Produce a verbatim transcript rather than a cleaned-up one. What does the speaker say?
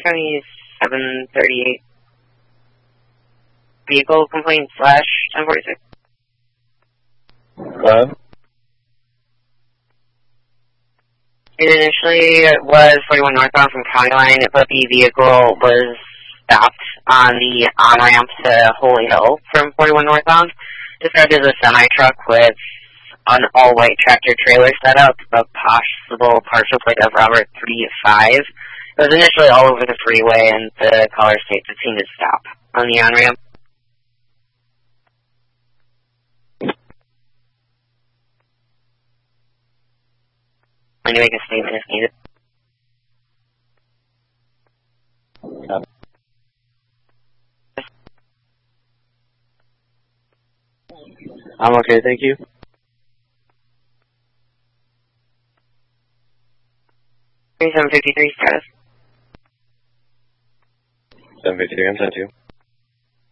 County seven thirty-eight. Vehicle complaint slash ten forty-six. Hello? It initially was forty-one northbound from County Line, but the vehicle was stopped on the on-ramp to Holy Hill from forty-one northbound. Described as a semi-truck with an all-white tractor-trailer setup, a possible partial plate of Robert three five. It was initially all over the freeway, and the caller states it seemed to stop on the on-ramp. I'm going to make a statement if needed. Um, I'm okay, thank you. seven fifty-three status. seven fifty-three, I'm sent to you.